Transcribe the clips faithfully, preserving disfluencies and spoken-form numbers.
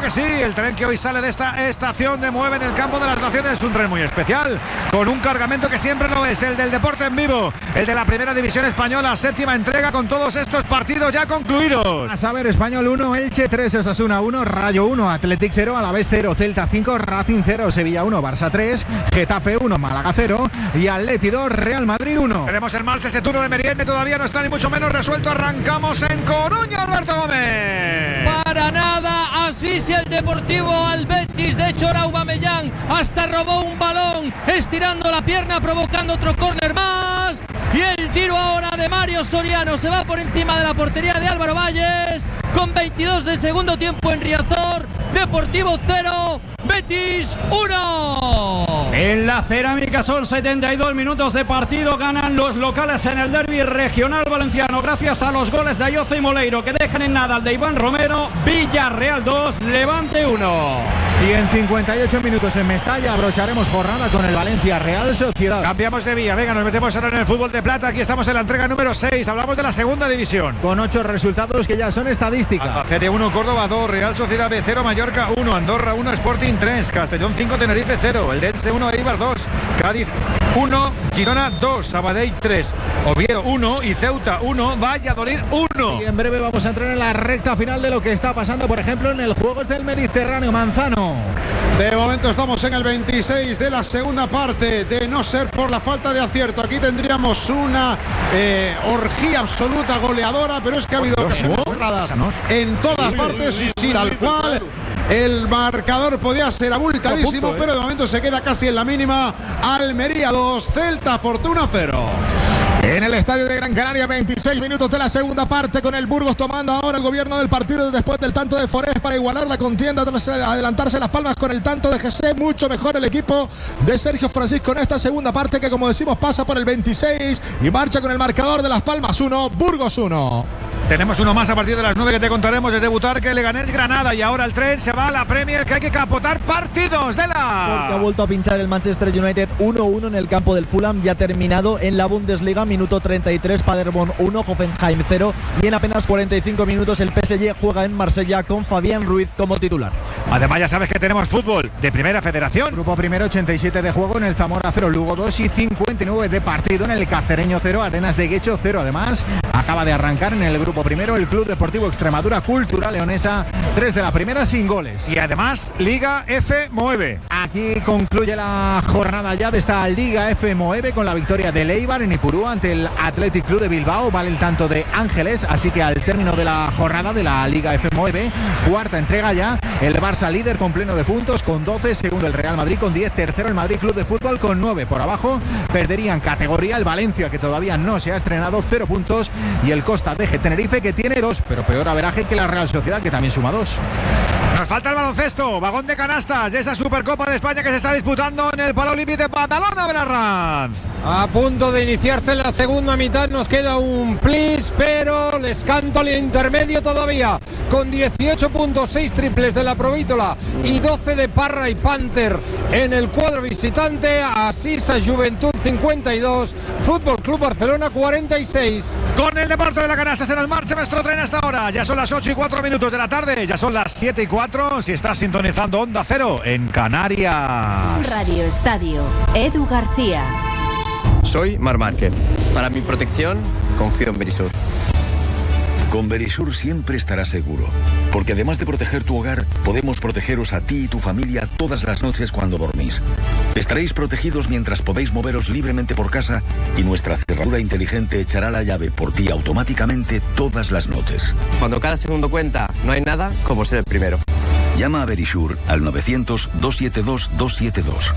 que sí, el tren que hoy sale de esta estación de Mueve en el Campo de las Naciones es un tren muy especial, con un cargamento que siempre lo es, el del deporte en vivo, el de la Primera División Española, séptima entrega con todos estos partidos ya concluidos. A saber, Español uno, Elche tres, Osasuna uno, Rayo uno, Athletic cero, Alavés cero, Celta cinco, Racing cero, Sevilla uno, Barça tres, Getafe uno, Málaga cero y Atleti dos, Real Madrid uno. Tenemos el Marse, ese turno de merienda todavía no está ni mucho menos resuelto. Arrancamos en Coruña, Alberto Gómez. Para nada asfixia el Deportivo al Betis. De hecho, Aubameyang hasta robó un balón estirando la pierna, provocando otro córner más. Y el tiro ahora de Mario Soriano se va por encima de la portería de Álvaro Valles. Con veintidós del segundo tiempo en Riazor. Deportivo cero, Betis uno. En la Cerámica son setenta y dos minutos de partido. Ganan los locales en el derbi regional valenciano gracias a los goles de Ayoce y Moleiro, que dejan en nada al de Iván Romero. Villarreal dos, Levante uno. Y en cincuenta y ocho minutos en Mestalla abrocharemos jornada con el Valencia Real Sociedad. Cambiamos de vía, venga, nos metemos ahora en el fútbol de plata. Aquí estamos en la entrega número seis, hablamos de la segunda división. Con ocho resultados que ya son estadística. Albacete uno, Córdoba dos, Real Sociedad B cero, Mallorca uno, Andorra uno, Sporting tres, Castellón cinco, Tenerife cero, el Dense uno, Eibar dos, Cádiz uno, Girona dos, Sabadell tres, Oviedo uno y Ceuta uno, Valladolid uno. Y en breve vamos a entrar en la recta final de lo que está pasando, por ejemplo, en el Juegos del Mediterráneo. Manzano. De momento estamos en el veintiséis de la segunda parte, de no ser por la falta de acierto. Aquí tendríamos una eh, orgía absoluta goleadora, pero es que ha habido ocasiones cerradas en todas partes y sí, tal cual. El marcador podía ser abultadísimo, punto, ¿eh? Pero de momento se queda casi en la mínima. Almería dos, Celta Fortuna cero. En el estadio de Gran Canaria, veintiséis minutos de la segunda parte, con el Burgos tomando ahora el gobierno del partido después del tanto de Forés para igualar la contienda tras adelantarse Las Palmas con el tanto de Jesé. Mucho mejor el equipo de Sergio Francisco en esta segunda parte, que como decimos pasa por el veintiséis y marcha con el marcador de Las Palmas uno, Burgos uno. Tenemos uno más a partir de las nueve que te contaremos desde Butarque, Leganés, Granada, y ahora el tren se va a la Premier, que hay que capotar partidos de la... Porque ha vuelto a pinchar el Manchester United uno uno en el campo del Fulham, ya terminado en la Bundesliga, minuto treinta y tres, Paderborn uno, Hoffenheim cero, y en apenas cuarenta y cinco minutos el P S G juega en Marsella con Fabián Ruiz como titular. Además ya sabes que tenemos fútbol de Primera Federación. Grupo primero, ochenta y siete de juego en el Zamora cero, Lugo dos y cincuenta y nueve de partido en el Cacereño cero, Arenas de Guecho cero. Además, acaba de arrancar en el grupo primero el Club Deportivo Extremadura Cultural Leonesa, tres de la primera sin goles. Y además Liga F nueve. Aquí concluye la jornada ya de esta Liga F nueve con la victoria del Eibar en Ipurúa ante el Athletic Club de Bilbao. Vale el tanto de Ángeles, así que al término de la jornada de la Liga F nueve, cuarta entrega ya, el Barça líder con pleno de puntos con doce, segundo el Real Madrid con diez, tercero el Madrid Club de Fútbol con nueve. Por abajo perderían categoría el Valencia, que todavía no se ha estrenado, cero puntos, y el Costa de Tenerife, que tiene dos, pero peor averaje que la Real Sociedad, que también suma dos. Nos falta el baloncesto, vagón de canastas de esa Supercopa de España que se está disputando en el Palau Olímpic de Badalona, Benarranz. A punto de iniciarse la segunda mitad, nos queda un plis, pero les canto el intermedio todavía, con dieciocho punto seis triples de la Provítola y doce de Parra y Panther en el cuadro visitante. Asisa Juventud cincuenta y dos, Fútbol Club Barcelona cuarenta y seis. Con el deporte de la canasta en el marcha nuestro tren hasta ahora. Ya son las ocho y cuatro minutos de la tarde, ya son las siete y cuatro si estás sintonizando Onda Cero en Canarias. Radio Estadio, Edu García. Soy Mar Márquez. Para mi protección, confío en Verisur. Con Verisur siempre estarás seguro, porque además de proteger tu hogar, podemos protegeros a ti y tu familia todas las noches cuando dormís. Estaréis protegidos mientras podéis moveros libremente por casa y nuestra cerradura inteligente echará la llave por ti automáticamente todas las noches. Cuando cada segundo cuenta, no hay nada como ser el primero. Llama a Verisur al novecientos, doscientos setenta y dos, doscientos setenta y dos.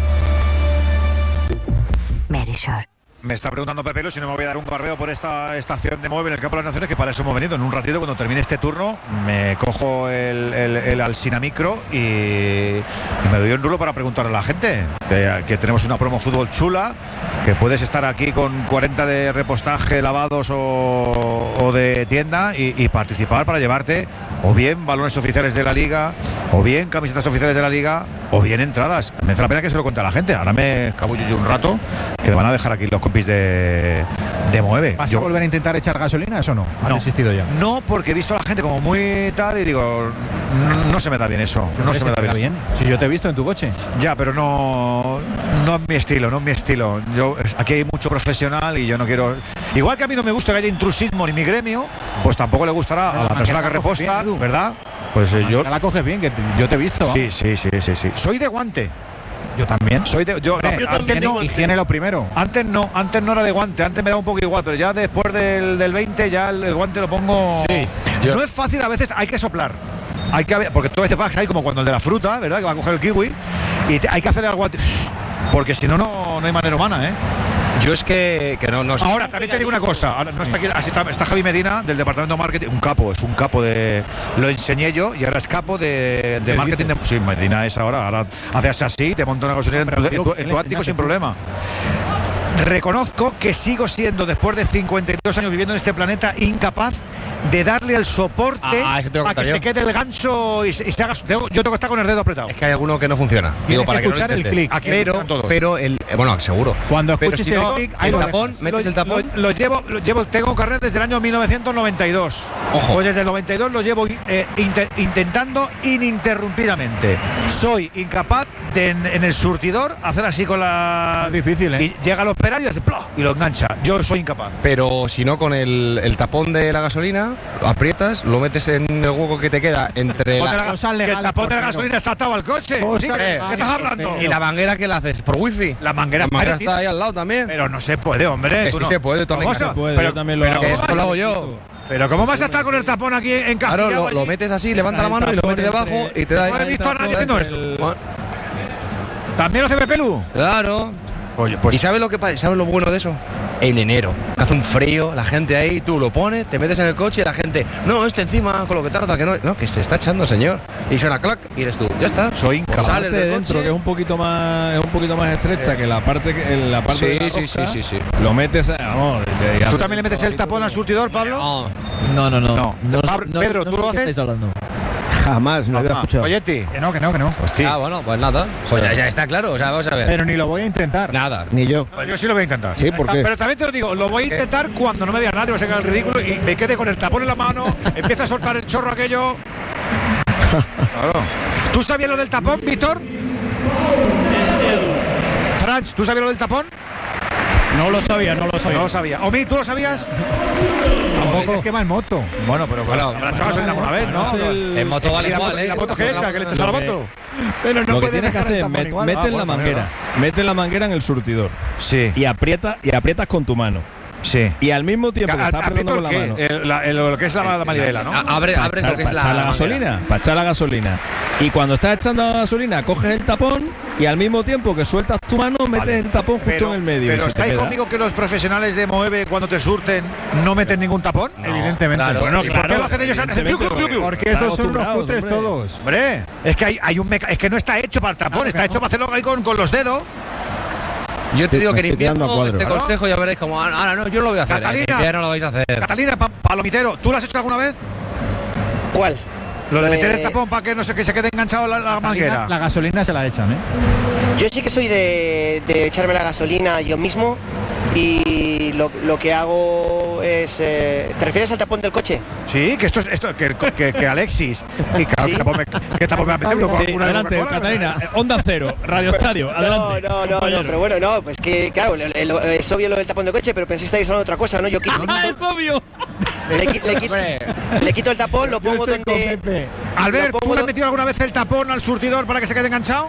Verisur. Me está preguntando Pepelo si no me voy a dar un barbeo por esta estación de Mueve en el Campo de las Naciones, que para eso hemos venido. En un ratito, cuando termine este turno, me cojo el, el, el Alsina Micro y, y me doy un rulo para preguntar a la gente. Que, que tenemos una promo fútbol chula, que puedes estar aquí con cuarenta de repostaje, lavados o, o de tienda y, y participar para llevarte o bien balones oficiales de la Liga, o bien camisetas oficiales de la Liga, o bien entradas. Me hace la pena que se lo cuente a la gente. Ahora me cabullo yo un rato, que me van a dejar aquí los compis de, de Mueve. ¿Vas yo, a volver a intentar echar gasolina? ¿Eso no? ¿Has no, desistido ya? No, porque he visto a la gente como muy tal y digo, no, no se me da bien eso. No se me da bien. bien. Si yo te he visto en tu coche. Ya, pero no, no es mi estilo, no es mi estilo. Yo, aquí hay mucho profesional y yo no quiero. Igual que a mí no me gusta que haya intrusismo ni mi gremio, pues tampoco le gustará a la, la persona que reposta, bien, ¿verdad? Pues eh, yo. La coges bien, que yo te he visto. Sí, sí, sí, sí, sí. Soy de guante. Yo también. Soy de, yo, Hombre, no, antes no, higiene lo primero. Antes no, antes no era de guante, antes me da un poco igual, pero ya después del, del veinte ya el, el guante lo pongo. Sí, no es fácil, a veces hay que soplar. Hay que, porque tú a veces vas ahí como cuando el de la fruta, ¿verdad? Que va a coger el kiwi y te, hay que hacerle al guante. Porque si no, no hay manera humana, ¿eh? Yo es que, que no, no sé. Ahora, también te digo una cosa. Ahora, no está, aquí, así está, está Javi Medina, del departamento de marketing. Un capo, es un capo de. Lo enseñé yo y ahora es capo de, de marketing. De, sí, Medina es ahora. Ahora haces así, te monta una gasolinera en, en, tu, en tu ático sin problema. Reconozco que sigo siendo, después de cincuenta y dos años viviendo en este planeta, incapaz de darle el soporte ah, a que yo. se quede el gancho y, y se haga. Tengo, yo tengo que estar con el dedo apretado. Es que hay alguno que no funciona. Digo, para que, que no el clic. Pero, pero el. Bueno, seguro. Cuando escuches si el no, clic, el lo tapón, dejas. metes lo, el tapón. Lo, lo llevo, lo llevo, tengo carnet desde el año mil novecientos noventa y dos. Ojo. Pues desde el noventa y dos lo llevo eh, inter, intentando ininterrumpidamente. Soy incapaz de en, en el surtidor hacer así con la. Es difícil, ¿eh? Y llega el operario y hace ¡plof! Y lo engancha. Yo soy incapaz. Pero si no, con el, el tapón de la gasolina, lo aprietas, lo metes en el hueco que te queda entre la, la, la, cosas legales, el tapón de la gasolina está atado al coche. ¿Sí? ¿Qué, ¿Qué estás hablando? ¿Y la manguera qué la haces? ¿Por wifi? La manguera, la manguera está ahí al lado también. Pero no se puede, hombre. Que sí no. se puede, tú se puede, pero, yo también lo hago. Que esto lo hago yo. Pero ¿cómo vas a estar con el tapón aquí en casa? Claro, lo, lo metes así, levanta la mano y lo metes debajo y te da. No he visto a nadie haciendo eso. ¿También lo hace Pepelu? Claro. Oye, pues. ¿Y sabes lo que sabes lo bueno de eso? En enero, que hace un frío, la gente ahí, tú lo pones, te metes en el coche y la gente, no, este encima, con lo que tarda, que no, no, que se está echando, señor. Y suena clac y eres tú, ya está. Soy incapaz. Sales de dentro, que es un poquito más, es un poquito más estrecha eh. que la parte, en la parte sí, de la sí, roca, sí, sí, sí. Lo metes, vamos. De, de, ¿Tú también le metes el tapón al surtidor, Pablo? No, no, no. no. no. no, no Pedro, no, ¿tú no lo haces? Estáis hablando. Jamás, no lo había escuchado. Oye, ti. Que no, que no, que no. Hostia. Ah, bueno, pues nada. Pues ya, ya está claro, o sea, vamos a ver. Pero ni lo voy a intentar. Nada. Ni yo. Pues yo sí lo voy a intentar. Sí, ¿por qué? Pero también te lo digo, lo voy a intentar cuando no me vea nadie, va a sacar el ridículo y me quede con el tapón en la mano, empieza a soltar el chorro aquello. Claro. ¿Tú sabías lo del tapón, Víctor? Franch, ¿tú sabías lo del tapón? No lo sabía, no lo sabía. No lo sabía. Omi, ¿tú lo sabías? Tampoco. Es que va en moto. Bueno, pero bueno, habrá echado gasolina alguna vez, ¿no? El, en moto vale igual, ¿eh? ¿La moto que echa? ¿Que le echas a la moto? Pero no lo que puede tienes que dejar el hacer es tapón met, igual. mete Ah, en la bueno, manguera, mete la manguera en el surtidor. Sí. Y aprieta y aprietas con tu mano. Sí. Y al mismo tiempo que estás apretando con la mano. El, la, el, lo que es la, la manivela, ¿no? Abre, abre lo que es la, echar la gasolina, para echar la gasolina. Y cuando estás echando la gasolina, coges el tapón y al mismo tiempo que sueltas tu mano, metes vale. el tapón justo pero, en el medio. Pero estáis conmigo que los profesionales de Moeve, cuando te surten, no meten ningún tapón. No, evidentemente. Claro, bueno, claro, ¿por qué lo hacen ellos? Porque estos son unos cutres hombre. todos. Hombre, es que hay, hay un meca es que no está hecho para el tapón, claro, está hecho no. para hacerlo ahí con, con los dedos. Yo te digo que en invierno este ¿no? consejo ya veréis como ahora no, yo no lo voy a hacer. Catalina, en invierno lo vais a hacer. Catalina, pa palomitero, ¿tú lo has hecho alguna vez? ¿Cuál? Lo de eh, meter el tapón para que no sé que se quede enganchado la, la manguera. La gasolina se la echan, ¿eh? Yo sí que soy de, de echarme la gasolina yo mismo y lo, lo que hago es... Eh, ¿te refieres al tapón del coche? Sí, que esto es esto que, que, que Alexis y claro, ¿sí? que tapón me, que tapón me ha metido sí, una adelante, Catalina, Onda Cero, Radio Estadio, adelante. No, no, no, no, pero bueno, no, pues que claro, el, el, es obvio lo del tapón del coche, pero pensé que estáis hablando de otra cosa, ¿no? Yo quito, ah, es obvio. Le, le, quito, le quito el tapón, lo pongo donde... Albert, ¿tú le has metido alguna vez el tapón al surtidor para que se quede enganchado?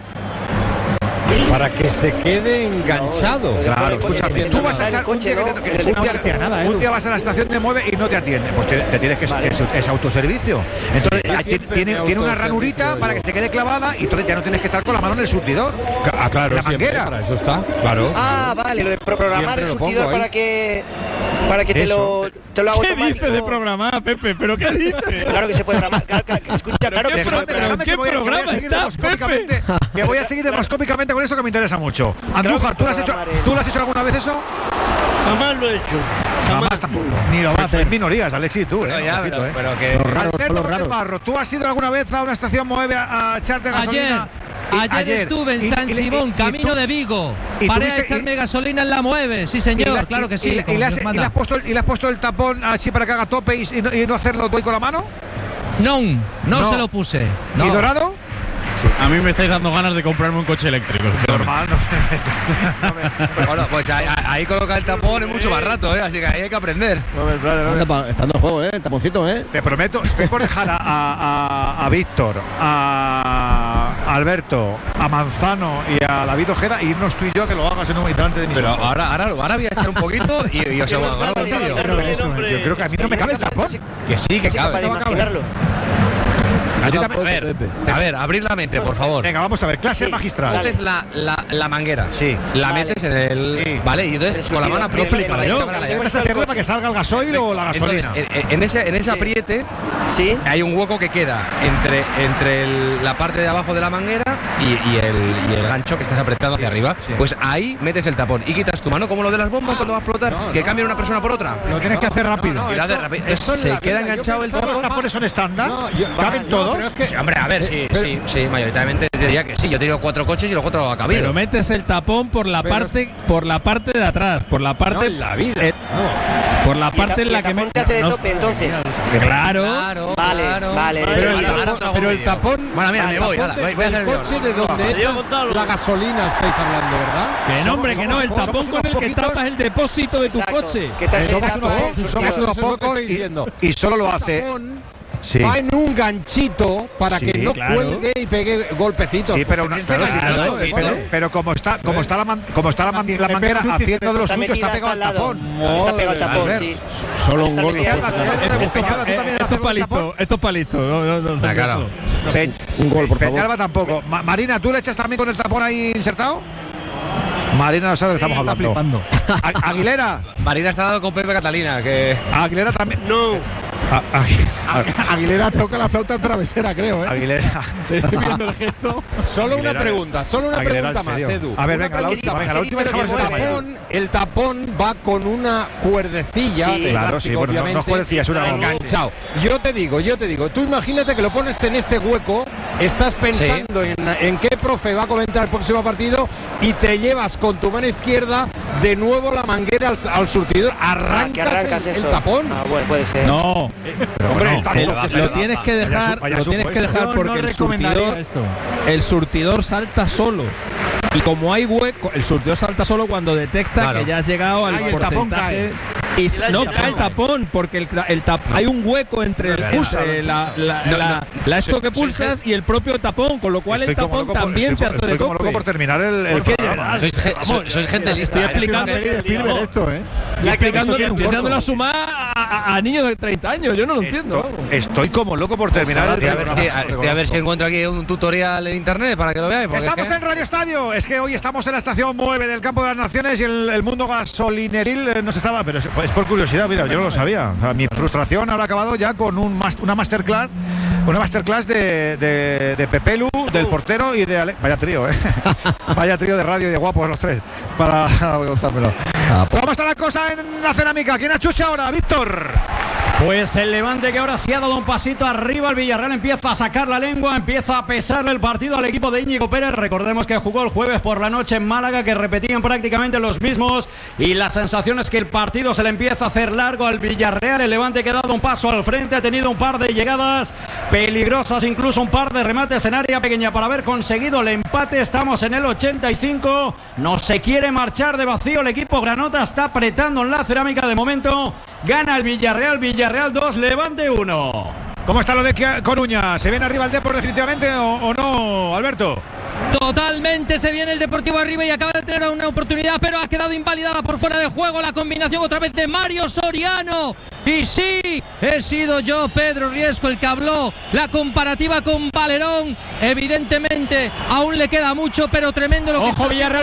Para que se quede enganchado. Claro, escúchame. Tú vas a echar un día, que te, que un, día, nada, un día vas a la estación de Mueve y no te atiende. Pues te, te tienes que vale. es, es autoservicio. Entonces sí, tiene, tiene una ranurita para que se quede clavada y entonces ya no tienes que estar con la mano en el surtidor. Ah, claro, la manguera. Para eso está. Claro. Ah, vale, lo de programar el surtidor para que para que te lo te lo hago ¿Qué automático. dices de programar, Pepe? ¿Pero qué dices? Claro que se puede programar. Claro, claro, escucha, claro que se puede programar. ¿Qué programa estás, Pepe? Que voy a seguir demoscópicamente con eso que me interesa mucho. Andújar, ¿tú lo has hecho, ¿tú lo has hecho alguna vez eso? Jamás lo he hecho. Jamás, Jamás tampoco. Ni lo vas a hacer. En minorías, Alexis, tú. Pero eh, ya, poquito, pero, eh. pero que. Alberto López Barro, ¿tú has ido alguna vez a una estación Moeve a, a echarte gasolina? Ayer, ayer, ayer estuve en San y, Simón, y, y, camino y tú, de Vigo. Paré a echarme y, gasolina en la Mueve, sí señor, las, claro que sí. ¿Y, y, le has, y, le has puesto, ¿Y le has puesto el tapón así para que haga tope y, y, no, y no hacerlo tú con la mano? No, no, No. se lo puse. ¿Y No. Dorado? A mí me estáis dando ganas de comprarme un coche eléctrico. Normal, no. Bueno, pues ahí, ahí coloca el tapón es mucho más rato, ¿eh? Así que ahí hay que aprender. Está en juego, ¿eh? El taponcito, ¿eh? Te prometo, estoy por dejar a, a, a, a Víctor, a Alberto, a Manzano y a David Ojeda e irnos tú y yo a que lo hagas en un delante de mis Pero ojos. ahora, ahora, ahora voy a echar un poquito y, y os hago agarrar un vídeo. Pero eso, yo creo que a mí no me cabe el tapón. Que sí, que cabe. Para imaginarlo. A ti también- A ver, a ver, abrir la mente, por favor. Venga, vamos a ver, clase magistral. Coges la, la, la manguera, Sí. la Vale. metes en el. Sí. Vale, y entonces con la mano Pero aprieta explícalo para yo. cámara la ¿Intentas llave. hacerlo para que salga el gasoil o la Entonces, gasolina? en, en ese, en ese Sí. apriete ¿Sí? hay un hueco que queda entre, entre el- la parte de abajo de la manguera y, y el, y el gancho que estás apretando hacia arriba. Pues ahí metes el tapón y quitas tu mano, como lo de las bombas cuando va a explotar, que cambia una persona por otra. Lo tienes que hacer rápido. Y lo haces rápido. Se queda enganchado el ¿Todos los tapón. tapones son estándar? No, yo- ¿Caben no, todos? pero es que- Sí, hombre, a ver, sí, sí, sí, mayoritariamente te diría que sí. Yo he tenido cuatro coches y los cuatro ha cabido. Pero metes el tapón por la Pero- parte por la parte de atrás, por la parte No, en la vida. eh, por la Y el parte ta- en y la el que tapón me te hace de no- tope, entonces. Claro. Claro, Vale, claro. vale. Pero el Vale, tapón, ahora os hago pero un el vídeo. tapón. Bueno, mira, me el voy, tapón ala, voy- voy a del hacer el vídeo. coche de donde echas la gasolina estáis hablando, ¿verdad? Que no, hombre, que Somos- no, el somos tapón unos con el que poquitos. tapas el depósito de tu Exacto. coche. ¿Qué tal Eh, se somos tapa, unos, eh? pocos, somos Eso unos es lo que pocos estoy y, diciendo. y solo lo El hace. tapón Sí. Va en un ganchito para Sí, que no claro. cuelgue y pegue golpecitos. Sí, pero, Porque una, ese claro, sí, ganchito, claro, ¿eh? pero, pero como está, como está la, man- como está la, man- la manguera haciendo de lo Está suyo, está metida pegado hasta al al lado. tapón. Está pegado al tapón, Albert, sí. Solo Está un gol. metida lo hasta puede al hacer. lado. Peñalba, ¿tú también Esto es haces lo del tapón? palito, esto es palito. No, no, no, no, claro. no. Pe- Un gol, por favor. Peñalba tampoco. Ma- Marina, ¿tú le echas también con el tapón ahí insertado? Marina no sabe de lo que estamos Está hablando. flipando. A- Aguilera. Marina está dado con Pepe Catalina, que. Aguilera también. No. A- a- Aguilera toca la flauta travesera, creo, ¿eh? Aguilera. Estoy viendo el gesto. Solo una Aguilera, pregunta, solo una Aguilera, pregunta ¿en más, serio? Edu. A ver, Una venga, la pregunta última, más. venga, la última y El dejamos el tema. tapón, el tapón va con una cuerdecilla Sí. de Claro, plástico, sí, bueno, no- no obviamente, es cuerdecilla, es una goma. enganchado. Yo te digo, yo te digo, tú imagínate que lo pones en ese hueco, estás pensando en, en qué profe va a comentar el próximo partido y te llevas con tu mano izquierda de nuevo la manguera al, al surtidor, Ah, arrancas, que arrancas el, el eso. tapón. Ah, bueno, puede ser. No, Pero Hombre, bueno, tanto el- que lo se tienes que Vaya dejar, su- vaya lo su tienes que puesto. dejar Yo porque no el recomendaría surtidor, esto. el surtidor salta solo. Y como hay hueco, el surtidor salta solo cuando detecta Claro. que ya has llegado al Ay, el tapón porcentaje. Y s- no cae el tapón, porque el, el tap- hay un hueco entre el, Pulsa, entre la, la, No, la- no. la esto Soy- que soy pulsas y el propio tapón, con lo cual Estoy el como tapón loco por- también estoy, te hace estoy de como loco tope. por terminar el, el ¿Por qué? programa. Sois, ge- sois- sois gente lista. Estoy explicando, Peli de Spielberg esto, ¿eh? estoy explicando, Esto tiene un estoy gordo. haciéndolo a sumar a, a- a niños de treinta años, yo no lo entiendo. Esto- vamos. estoy como loco por terminar el Estoy a ver si, programa, estoy a ver si encuentro aquí un tutorial en internet para que lo veáis. porque es Estamos que- en Radio Estadio. Es que hoy estamos en la estación nueve del Campo de las Naciones y el, el mundo gasolineril eh, no se estaba, pero es, es por curiosidad, mira, yo no lo sabía. O sea, mi frustración ahora ha acabado ya con un mas- una masterclass, una masterclass de, de, de Pepelu, del portero y de Ale- vaya trío, eh. Vaya trío de radio y de guapos los tres para contármelo. ¿Cómo está la cosa en la cerámica? ¿Quién achucha ahora, Víctor? Pues el Levante, que ahora sí ha dado un pasito arriba, el Villarreal empieza a sacar la lengua, empieza a pesarle el partido al equipo de Íñigo Pérez. Recordemos que jugó el jueves por la noche en Málaga, que repetían prácticamente los mismos, y la sensación es que el partido se le empieza a hacer largo al Villarreal. El Levante, que ha dado un paso al frente, ha tenido un par de llegadas peligrosas, incluso un par de remates en área pequeña para haber conseguido el empate. Estamos en el ochenta y cinco, no se quiere marchar de vacío el equipo granota, está apretando en la cerámica de momento. Gana el Villarreal, Villarreal dos, Levante uno. ¿Cómo está lo de Kia- Coruña? ¿Se viene arriba el Depor definitivamente o, o no, Alberto? Totalmente se viene el Deportivo arriba y acaba de tener una oportunidad, pero ha quedado invalidada por fuera de juego. La combinación otra vez de Mario Soriano. Y sí, he sido yo, Pedro Riesco, el que habló. La comparativa con Valerón. Evidentemente, aún le queda mucho, pero tremendo lo que Ojo, está Villarreal